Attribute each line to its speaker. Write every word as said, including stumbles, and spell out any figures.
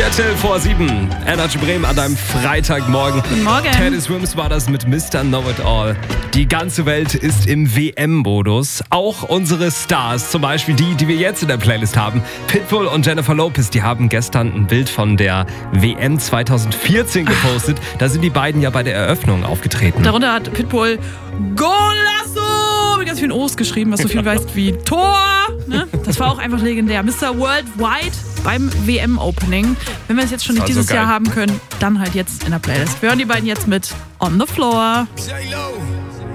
Speaker 1: Viertel vor sieben. Energy Bremen an einem Freitagmorgen.
Speaker 2: Guten Morgen.
Speaker 1: Teddy Swims war das mit Mister Know-It-All. Die ganze Welt ist im W M-Modus. Auch unsere Stars, zum Beispiel die, die wir jetzt in der Playlist haben. Pitbull und Jennifer Lopez, die haben gestern ein Bild von der W M zwanzig vierzehn gepostet. Da sind die beiden ja bei der Eröffnung aufgetreten.
Speaker 2: Darunter hat Pitbull Golasso mit ganz vielen O's geschrieben, was so viel heißt wie Tor. Ne? Das war auch einfach legendär. Mister Worldwide beim W M-Opening. Wenn wir es jetzt schon nicht dieses
Speaker 1: so
Speaker 2: Jahr haben können, dann halt jetzt in der Playlist. Wir hören die beiden jetzt mit On the Floor.
Speaker 3: J-Lo.